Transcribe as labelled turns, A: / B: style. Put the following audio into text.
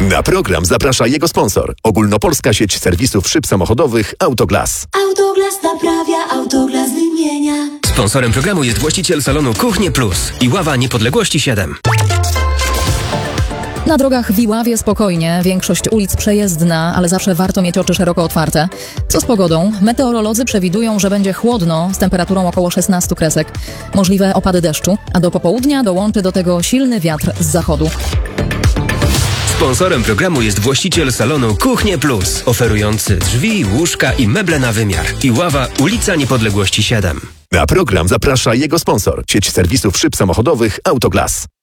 A: Na program zaprasza jego sponsor. Ogólnopolska sieć serwisów szyb samochodowych Autoglas.
B: Autoglas naprawia, Autoglas wymienia.
C: Sponsorem programu jest właściciel salonu Kuchnie Plus i Ława Niepodległości 7.
D: Na drogach w Iławie spokojnie, większość ulic przejezdna, ale zawsze warto mieć oczy szeroko otwarte. Co z pogodą? Meteorolodzy przewidują, że będzie chłodno z temperaturą około 16 kresek. Możliwe opady deszczu, a do popołudnia dołączy do tego silny wiatr z zachodu.
C: Sponsorem programu jest właściciel salonu Kuchnie Plus, oferujący drzwi, łóżka i meble na wymiar. Iława, ulica Niepodległości 7.
A: Na program zaprasza jego sponsor. Sieć serwisów szyb samochodowych Autoglas.